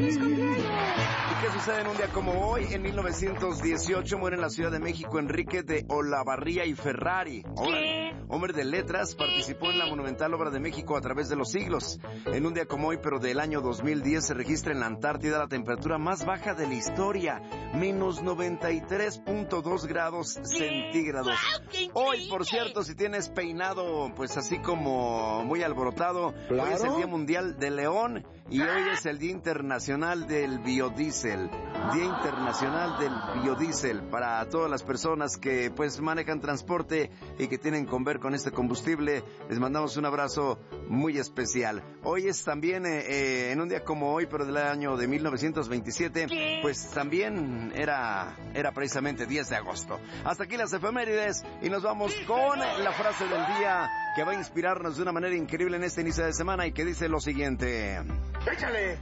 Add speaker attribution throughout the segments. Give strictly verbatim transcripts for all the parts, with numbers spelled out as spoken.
Speaker 1: ¿Y qué sucede en un día como hoy? En mil novecientos dieciocho muere en la Ciudad de México Enrique de Olavarría y Ferrari. Hombre, hombre de letras, participó en la monumental obra de México a través de los siglos. En un día como hoy, pero del año dos mil diez, se registra en la Antártida la temperatura más baja de la historia, menos noventa y tres punto dos grados centígrados. Hoy, por cierto, si tienes peinado, pues así como muy alborotado, claro. Hoy es el Día Mundial del León y hoy es el Día Internacional del Biodiesel. Día Internacional del Biodiesel para todas las personas que pues manejan transporte y que tienen que ver con este combustible. Les mandamos un abrazo muy especial. Hoy es también, eh, eh, en un día como hoy, pero del año de mil novecientos veintisiete, pues también era, era precisamente diez de agosto. Hasta aquí las efemérides y nos vamos con la frase del día que va a inspirarnos de una manera increíble en este inicio de semana y que dice lo siguiente. ¡Échale!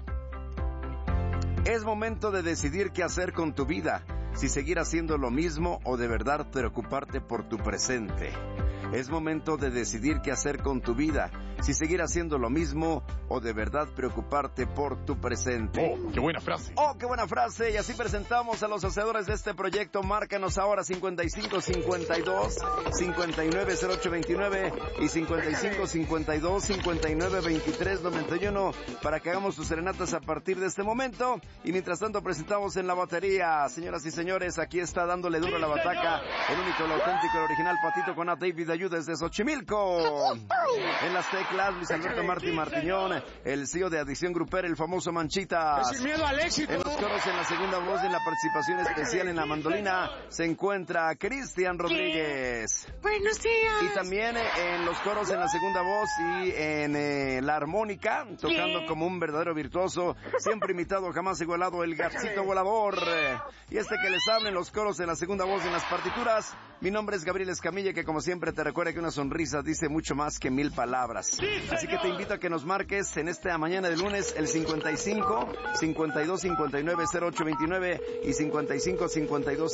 Speaker 1: Es momento de decidir qué hacer con tu vida, si seguir haciendo lo mismo o de verdad preocuparte por tu presente. Es momento de decidir qué hacer con tu vida, si seguir haciendo lo mismo o de verdad preocuparte por tu presente.
Speaker 2: ¡Oh, qué buena frase!
Speaker 1: ¡Oh, qué buena frase! Y así presentamos a los hacedores de este proyecto. Márcanos ahora cincuenta y cinco cincuenta y dos cincuenta y nueve cero ocho veintinueve y cincuenta y cinco cincuenta y dos cincuenta y nueve veintitrés noventa y uno para que hagamos sus serenatas a partir de este momento. Y mientras tanto presentamos en la batería, señoras y señores, aquí está dándole duro a la bataca el único, el auténtico, el original Patito con a David Ayú desde Xochimilco. En las teclas, Luis Alberto Martí Martiñón, el C E O de Adicción Grupera, el famoso Manchitas.
Speaker 3: Sin miedo al éxito.
Speaker 1: En los coros, en la segunda voz, en la participación especial en la mandolina, se encuentra Cristian Rodríguez.
Speaker 4: Buenos días.
Speaker 1: Y también en los coros, en la segunda voz y en eh, la armónica, tocando como un verdadero virtuoso, siempre imitado, jamás igualado, el Gatcito Volador. Y este que les habla en los coros, en la segunda voz, en las partituras, mi nombre es Gabriel Escamilla, que como siempre te recuerda que una sonrisa dice mucho más que mil palabras. Así que te invito a que nos marques en esta mañana de lunes el cincuenta y cinco cincuenta y dos cincuenta y nueve cero ocho veintinueve y cincuenta y cinco cincuenta y dos